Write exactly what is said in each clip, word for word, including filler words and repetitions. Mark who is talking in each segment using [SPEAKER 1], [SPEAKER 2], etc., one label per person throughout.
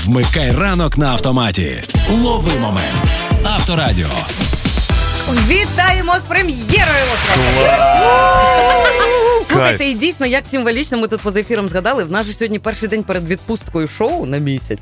[SPEAKER 1] Вмикай ранок на автоматі. Лови момент. Авторадіо.
[SPEAKER 2] Вітаємо з прем'єрою! Слухайте, і дійсно, як символічно ми тут поза ефіром згадали, в нас же сьогодні перший день перед відпусткою шоу на місяць.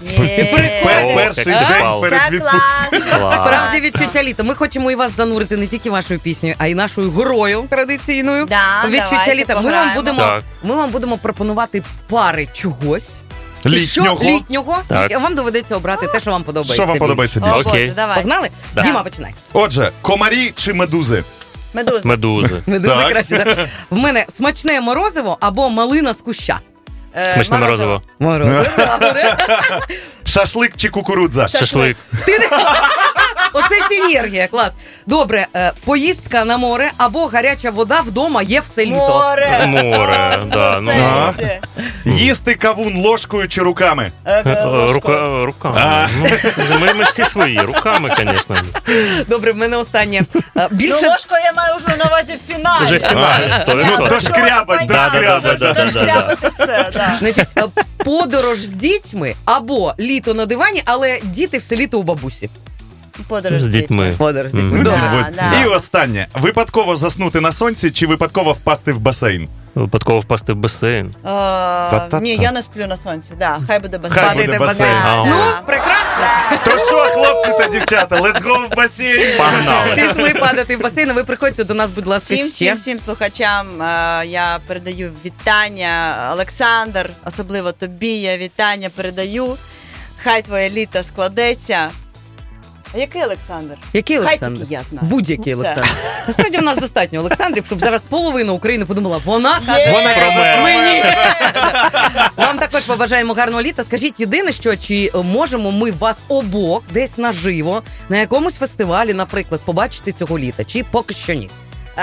[SPEAKER 3] Перший день перед відпусткою.
[SPEAKER 2] Справжнє відчуття літа. Ми хочемо і вас занурити не тільки вашою піснею, а й нашою грою традиційною.
[SPEAKER 4] Да,
[SPEAKER 2] відчуття літа. Ми вам, будемо,
[SPEAKER 3] Так.
[SPEAKER 2] ми вам будемо пропонувати пари чогось.
[SPEAKER 3] Літнього.
[SPEAKER 2] Що? Літнього.
[SPEAKER 3] Так.
[SPEAKER 2] І вам доведеться обрати те, що вам подобається.
[SPEAKER 3] Що вам
[SPEAKER 2] більше.
[SPEAKER 3] подобається
[SPEAKER 4] О,
[SPEAKER 3] більше?
[SPEAKER 4] Боже, давай.
[SPEAKER 2] Погнали?
[SPEAKER 3] Да.
[SPEAKER 2] Діма, починай.
[SPEAKER 3] Отже, комарі чи медузи?
[SPEAKER 4] Медуза.
[SPEAKER 3] Медузи.
[SPEAKER 2] Не дуже
[SPEAKER 3] Так.
[SPEAKER 2] краще. Так? В мене смачне морозиво або малина з куща.
[SPEAKER 4] Е,
[SPEAKER 5] Смачне морозиво.
[SPEAKER 2] Морозиво. Добре.
[SPEAKER 3] Шашлик чи кукурудза?
[SPEAKER 5] Шашлик.
[SPEAKER 2] Ти не... Оце синергія, клас. Добре, е, поїздка на море або гаряча вода вдома є все літо.
[SPEAKER 4] Море.
[SPEAKER 5] Море, да, ну.
[SPEAKER 3] А. Їсти кавун ложкою чи руками?
[SPEAKER 5] Рука, руками. Ну, ми, ми ж всі свої, руками, звісно.
[SPEAKER 2] Добре, в мене останнє. Е,
[SPEAKER 4] Ну,
[SPEAKER 2] Більше...
[SPEAKER 4] ложку я маю вже на увазі в фіналі.
[SPEAKER 5] Вже в фіналі, сто
[SPEAKER 3] Ну,
[SPEAKER 5] відсотків.
[SPEAKER 3] дошкрябать,
[SPEAKER 5] Да, да, да,
[SPEAKER 3] дошкрябать.
[SPEAKER 5] да, да, да, да.
[SPEAKER 4] Дошкрябати все, да.
[SPEAKER 2] Значить, е, подорож з дітьми або літо на дивані, але діти все літо у бабусі.
[SPEAKER 4] Подорож
[SPEAKER 5] З дітьми.
[SPEAKER 2] Подорож з
[SPEAKER 5] Мгм.
[SPEAKER 2] дітьми. Добре.
[SPEAKER 4] Да, да.
[SPEAKER 3] І останнє. Випадково заснути на сонці чи випадково впасти в басейн?
[SPEAKER 5] Випадково впасти в басейн.
[SPEAKER 4] А,
[SPEAKER 3] Та-та-та.
[SPEAKER 4] Ні, я не сплю на сонці, да, хай буде басейн.
[SPEAKER 3] Хай
[SPEAKER 2] Падайте
[SPEAKER 3] буде
[SPEAKER 2] в басейн.
[SPEAKER 3] басейн.
[SPEAKER 5] А.
[SPEAKER 2] Ну,
[SPEAKER 4] Да.
[SPEAKER 2] прекрасно.
[SPEAKER 3] То що, хлопці та дівчата, let's go в басейн!
[SPEAKER 5] Погнали.
[SPEAKER 2] Пішли падати в басейн, а ви приходьте до нас, будь ласка,
[SPEAKER 4] Всім,
[SPEAKER 2] ще.
[SPEAKER 4] всім, всім слухачам е, я передаю вітання. Олександр, особливо тобі я вітання передаю. Хай твоє літо складеться. А який Олександр?
[SPEAKER 2] Який
[SPEAKER 4] Хай
[SPEAKER 2] Олександр?
[SPEAKER 4] тільки я знаю.
[SPEAKER 2] Будь-який
[SPEAKER 4] Все.
[SPEAKER 2] Олександр. Насправді в нас достатньо Олександрів, щоб зараз половина України подумала, вона та
[SPEAKER 4] Є!
[SPEAKER 2] вона
[SPEAKER 5] Про мене.
[SPEAKER 2] мені. Вам також побажаємо гарного літа. Скажіть єдине, що чи можемо ми вас обох десь наживо на якомусь фестивалі, наприклад, побачити цього літа, чи поки що ні?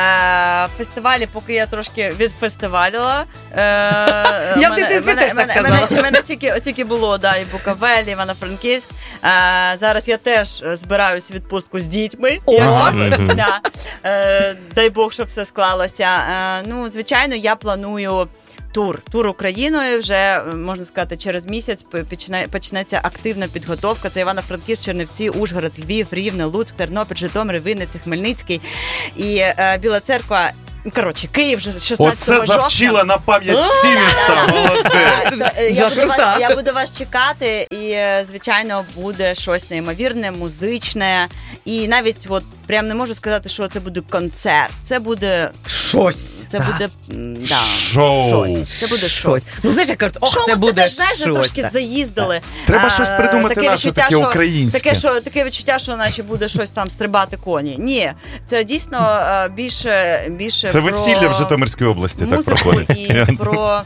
[SPEAKER 4] Е, фестивалі, поки я трошки відфестивалила. Е,
[SPEAKER 2] Я в дитинстві теж так
[SPEAKER 4] мене,
[SPEAKER 2] казала.
[SPEAKER 4] мене, мене тільки, тільки було, да, і Буковель, і Івано-Франківськ. Е, зараз я теж збираюсь в відпустку з дітьми.
[SPEAKER 2] О!
[SPEAKER 4] Як-
[SPEAKER 5] Мгм.
[SPEAKER 4] да. е, дай Бог, щоб все склалося. Е, ну, звичайно, я планую тур. Тур Україною вже, можна сказати, через місяць почне, почнеться активна підготовка. Це Івано-Франківськ, Чернівці, Ужгород, Львів, Рівне, Луцьк, Тернопіль, Житомир, Вінниця, Хмельницький і е, Біла Церква. Коротше, Київ вже шістнадцятого
[SPEAKER 3] Оце
[SPEAKER 4] жовтня.
[SPEAKER 3] завчила на пам'ять всі міста, молодець.
[SPEAKER 4] Так, то, е, я, буду
[SPEAKER 2] Жахрута.
[SPEAKER 4] вас, я буду вас чекати, і, е, звичайно, буде щось неймовірне, музичне. І навіть от прям не можу сказати, що це буде концерт. Це буде
[SPEAKER 2] Щось.
[SPEAKER 4] це
[SPEAKER 2] Так.
[SPEAKER 4] буде м, да,
[SPEAKER 3] Шоу.
[SPEAKER 4] щось. Це буде щось.
[SPEAKER 2] Щось. Ну, знаєш, як кажуть, ох,
[SPEAKER 4] Шоу,
[SPEAKER 2] це буде
[SPEAKER 4] теж, знаєш,
[SPEAKER 2] щось.
[SPEAKER 4] трошки
[SPEAKER 2] так.
[SPEAKER 4] заїздили.
[SPEAKER 3] Треба
[SPEAKER 4] А,
[SPEAKER 3] щось придумати наше
[SPEAKER 4] відчуття,
[SPEAKER 3] таке
[SPEAKER 4] що-
[SPEAKER 3] українське.
[SPEAKER 4] Таке, що, таке відчуття, що наче буде щось там стрибати коні. Ні, це дійсно е, більше, більше
[SPEAKER 3] Це
[SPEAKER 4] про
[SPEAKER 3] весілля в Житомирській області так
[SPEAKER 4] музику
[SPEAKER 3] проходить.
[SPEAKER 4] і про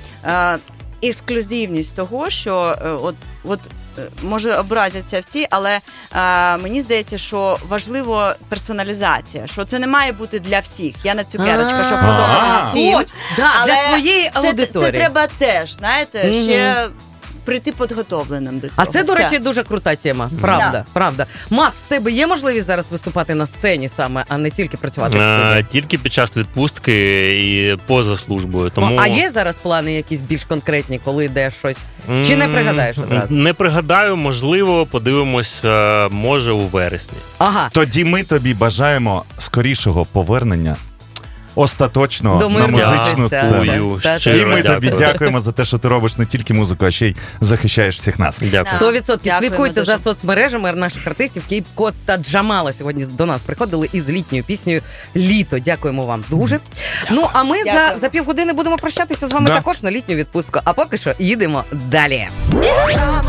[SPEAKER 4] е, ексклюзивність того, що е, от, от е, може образяться всі, але е, мені здається, що важливо персоналізація, що це не має бути для всіх. Я на цукерочка, щоб
[SPEAKER 3] А.
[SPEAKER 4] подобалося всім.
[SPEAKER 2] От, да,
[SPEAKER 4] Але
[SPEAKER 2] для своєї
[SPEAKER 4] це,
[SPEAKER 2] аудиторії.
[SPEAKER 4] це треба теж, знаєте,
[SPEAKER 2] Мгм.
[SPEAKER 4] ще прийти підготовленим до цього.
[SPEAKER 2] А це, до
[SPEAKER 4] Все.
[SPEAKER 2] речі, дуже крута тема. Правда,
[SPEAKER 4] Да.
[SPEAKER 2] правда. Макс, в тебе є можливість зараз виступати на сцені саме, а не тільки працювати в
[SPEAKER 5] Е,
[SPEAKER 2] студії?
[SPEAKER 5] Тільки під час відпустки і поза службою. Тому...
[SPEAKER 2] Ну, а є зараз плани якісь більш конкретні, коли йде щось? Чи не
[SPEAKER 5] М,
[SPEAKER 2] пригадаєш одразу?
[SPEAKER 5] Не пригадаю, можливо, подивимось, е, може, у вересні.
[SPEAKER 2] Ага.
[SPEAKER 3] Тоді ми тобі бажаємо скорішого повернення остаточного
[SPEAKER 2] До
[SPEAKER 3] на
[SPEAKER 2] мирного
[SPEAKER 3] музичну
[SPEAKER 2] життя.
[SPEAKER 3] сцену.
[SPEAKER 5] Дякую,
[SPEAKER 2] Та- та-
[SPEAKER 3] І
[SPEAKER 5] щиро
[SPEAKER 3] ми тобі
[SPEAKER 5] дякую.
[SPEAKER 3] дякуємо за те, що ти робиш не тільки музику, а ще й захищаєш всіх нас.
[SPEAKER 5] Дякую.
[SPEAKER 2] Сто відсотків
[SPEAKER 4] Дякуємо
[SPEAKER 2] слідкуйте
[SPEAKER 4] дуже.
[SPEAKER 2] за соцмережами наших артистів. Кейп-Кот та Джамала сьогодні до нас приходили із літньою піснею «Літо». Дякуємо вам дуже. Ну, а ми за,
[SPEAKER 4] Дякую.
[SPEAKER 2] за півгодини будемо прощатися з вами
[SPEAKER 3] Да.
[SPEAKER 2] також на літню відпустку. А поки що їдемо далі.